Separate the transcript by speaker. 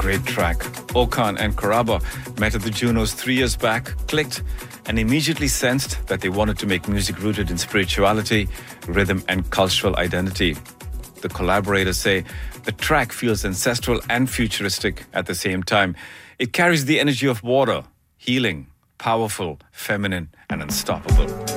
Speaker 1: great track. Okan and Karaba met at the Junos 3 years back, clicked, and immediately sensed that they wanted to make music rooted in spirituality, rhythm, and cultural identity. The collaborators say the track feels ancestral and futuristic at the same time. It carries the energy of water, healing, powerful, feminine, and unstoppable.